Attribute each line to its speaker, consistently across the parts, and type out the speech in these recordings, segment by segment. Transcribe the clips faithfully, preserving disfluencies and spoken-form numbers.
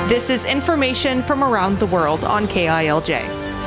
Speaker 1: This is information from around the world on K I L J.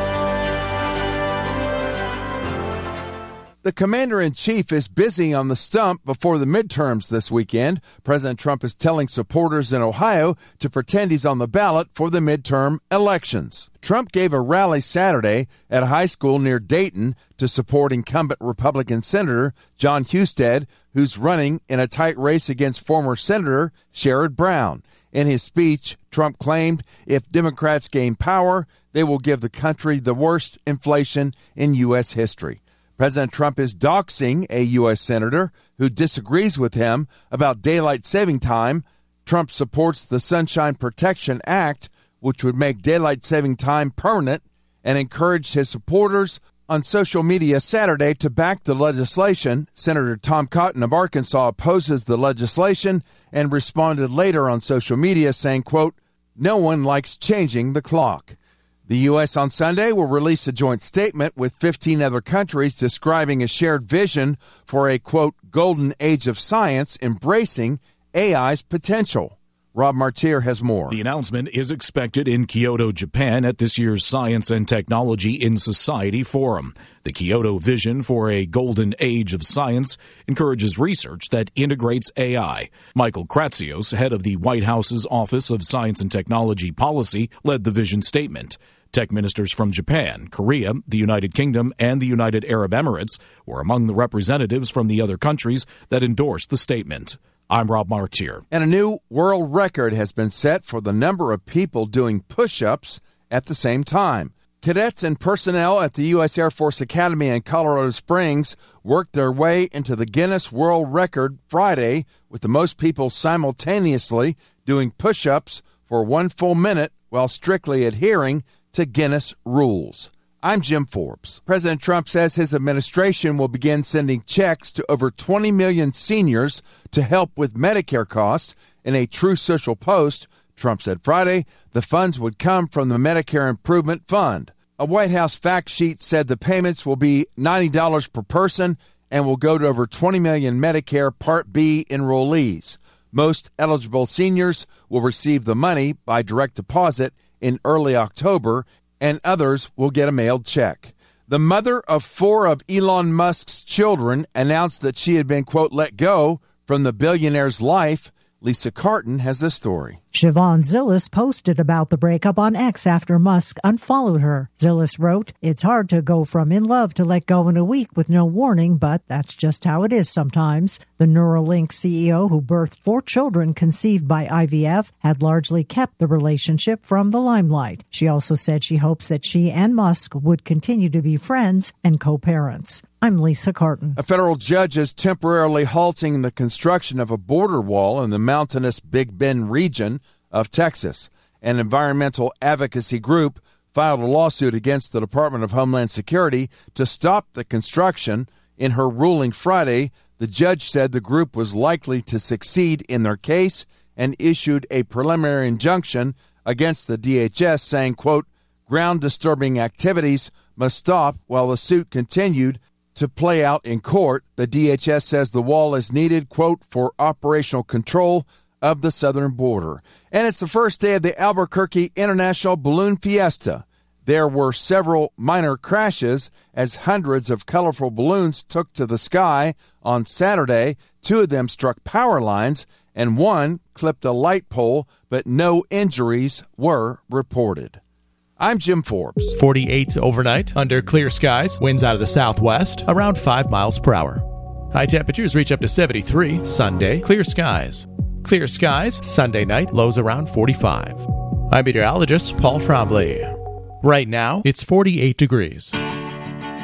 Speaker 2: The commander-in-chief is busy on the stump before the midterms this weekend. President Trump is telling supporters in Ohio to pretend he's on the ballot for the midterm elections. Trump gave a rally Saturday at a high school near Dayton to support incumbent Republican Senator John Husted, who's running in a tight race against former Senator Sherrod Brown. In his speech, Trump claimed if Democrats gain power, they will give the country the worst inflation in U S history. President Trump is doxing a U S senator who disagrees with him about daylight saving time. Trump supports the Sunshine Protection Act, which would make daylight saving time permanent, and encouraged his supporters on social media Saturday to back the legislation. Senator Tom Cotton of Arkansas opposes the legislation and responded later on social media saying, quote, "No one likes changing the clock." The U S on Sunday will release a joint statement with fifteen other countries describing a shared vision for a, quote, golden age of science embracing A I's potential. Rob Martier has more.
Speaker 3: The announcement is expected in Kyoto, Japan at this year's Science and Technology in Society Forum. The Kyoto vision for a golden age of science encourages research that integrates A I. Michael Kratsios, head of the White House's Office of Science and Technology Policy, led the vision statement. Tech ministers from Japan, Korea, the United Kingdom, and the United Arab Emirates were among the representatives from the other countries that endorsed the statement. I'm Rob Martier.
Speaker 2: And a new world record has been set for the number of people doing push-ups at the same time. Cadets and personnel at the U S Air Force Academy in Colorado Springs worked their way into the Guinness World Record Friday with the most people simultaneously doing push-ups for one full minute while strictly adhering to Guinness rules. I'm Jim Forbes. President Trump says his administration will begin sending checks to over twenty million seniors to help with Medicare costs. In a Truth Social post, Trump said Friday the funds would come from the Medicare Improvement Fund. A White House fact sheet said the payments will be ninety dollars per person and will go to over twenty million Medicare Part B enrollees. Most eligible seniors will receive the money by direct deposit in early October, and others will get a mailed check. The mother of four of Elon Musk's children announced that she had been, quote, let go from the billionaire's life. Lisa Carton has the story.
Speaker 4: Siobhan Zillis posted about the breakup on X after Musk unfollowed her. Zillis wrote, "It's hard to go from in love to let go in a week with no warning, but that's just how it is sometimes." The Neuralink C E O, who birthed four children conceived by I V F, had largely kept the relationship from the limelight. She also said she hopes that she and Musk would continue to be friends and co-parents. I'm Lisa Carton.
Speaker 2: A federal judge is temporarily halting the construction of a border wall in the mountainous Big Bend region of Texas. An environmental advocacy group filed a lawsuit against the Department of Homeland Security to stop the construction. In her ruling Friday, the judge said the group was likely to succeed in their case and issued a preliminary injunction against the D H S saying, quote, ground disturbing activities must stop while the suit continued to play out in court. The D H S says the wall is needed, quote, for operational control of the southern border. And it's the first day of the Albuquerque International Balloon Fiesta. There were several minor crashes as hundreds of colorful balloons took to the sky on Saturday. Two of them struck power lines, and one clipped a light pole, but no injuries were reported. I'm Jim Forbes.
Speaker 5: forty-eight overnight under clear skies. Winds out of the southwest, around five miles per hour. High temperatures reach up to seventy-three. Sunday, clear skies. Clear skies, Sunday night, lows around forty-five. I'm meteorologist Paul Trombley. Right now, it's forty-eight degrees.